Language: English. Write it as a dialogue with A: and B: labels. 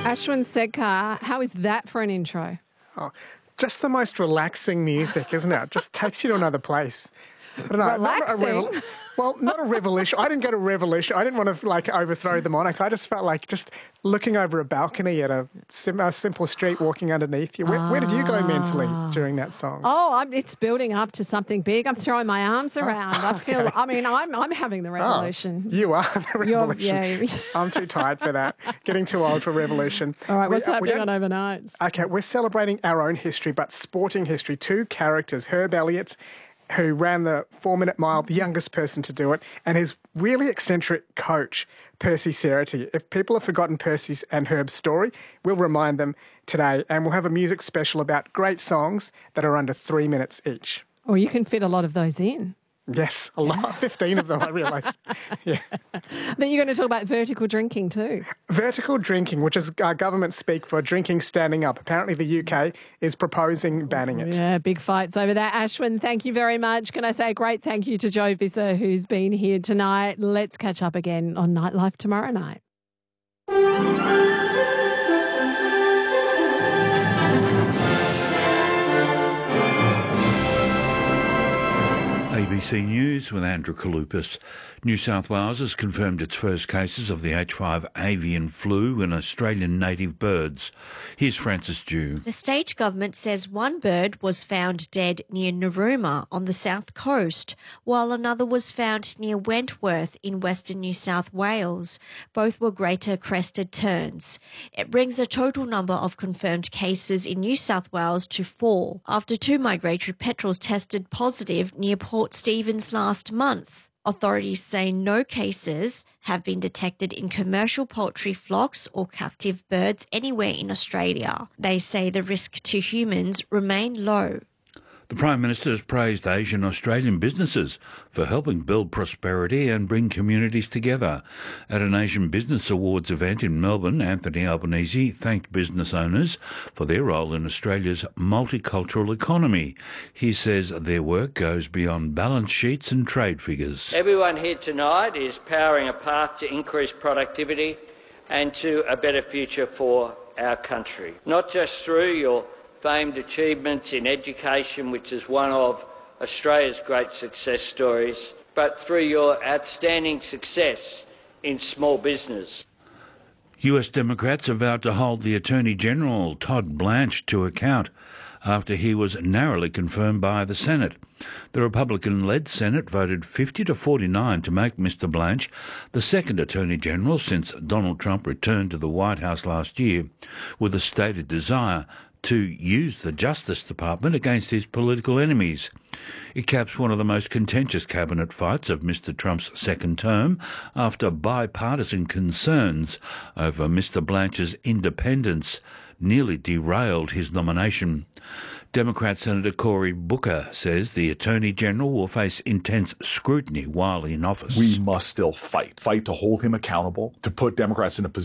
A: Ashwin Sedkar, how is that for an intro?
B: Oh, just the most relaxing music, isn't it? Just takes you to another place. I don't know.
A: Relaxing?
B: Not a revolution. I didn't go to revolution. I didn't want to overthrow the monarch. I just felt like just looking over a balcony at a simple street, walking underneath you. Where did you go mentally during that song?
A: Oh, it's building up to something big. I'm throwing my arms around.
B: Okay.
A: I feel. I mean, I'm having the revolution.
B: You are the revolution.
A: Yeah.
B: I'm too tired for that. Getting too old for revolution.
A: All right, what's happening on Overnights?
B: Okay, we're celebrating our own history, but sporting history. Two characters, Herb Elliott, who ran the 4-minute mile, the youngest person to do it, and his really eccentric coach, Percy Cerutty. If people have forgotten Percy's and Herb's story, we'll remind them today, and we'll have a music special about great songs that are under 3 minutes each.
A: Or you can fit a lot of those in.
B: Yes, a lot. 15 of them, I realised. Yeah.
A: But you're going to talk about vertical drinking too.
B: Vertical drinking, which is government speak for drinking standing up. Apparently the UK is proposing banning it.
A: Yeah, big fights over that. Ashwin, thank you very much. Can I say a great thank you to Joe Visser, who's been here tonight. Let's catch up again on Nightlife tomorrow night.
C: ABC News with Andrew Kalupas. New South Wales has confirmed its first cases of the H5 avian flu in Australian native birds. Here's Francis Dew.
D: The state government says one bird was found dead near Narooma on the south coast, while another was found near Wentworth in western New South Wales. Both were greater crested terns. It brings the total number of confirmed cases in New South Wales to 4, after 2 migratory petrels tested positive near Port Stephens last month. Authorities say no cases have been detected in commercial poultry flocks or captive birds anywhere in Australia. They say the risk to humans remain low.
C: The Prime Minister has praised Asian Australian businesses for helping build prosperity and bring communities together. At an Asian Business Awards event in Melbourne, Anthony Albanese thanked business owners for their role in Australia's multicultural economy. He says their work goes beyond balance sheets and trade figures.
E: Everyone here tonight is powering a path to increased productivity and to a better future for our country, not just through your famed achievements in education, which is one of Australia's great success stories, but through your outstanding success in small business.
C: US Democrats are vowed to hold the Attorney General, Todd Blanche, to account after he was narrowly confirmed by the Senate. The Republican-led Senate voted 50-49 to make Mr Blanche the second Attorney General since Donald Trump returned to the White House last year, with a stated desire to use the Justice Department against his political enemies. It caps one of the most contentious cabinet fights of Mr Trump's second term after bipartisan concerns over Mr Blanche's independence nearly derailed his nomination. Democrat Senator Cory Booker says the Attorney General will face intense scrutiny while in office.
F: We must still fight to hold him accountable, to put Democrats in a position